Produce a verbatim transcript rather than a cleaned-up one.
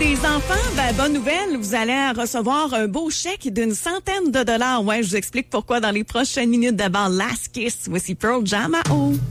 des enfants, ben, bonne nouvelle, vous allez recevoir un beau chèque d'une centaine de dollars. Ouais, je vous explique pourquoi dans les prochaines minutes. D'abord, Last Kiss. Voici Pearl Jam à eau.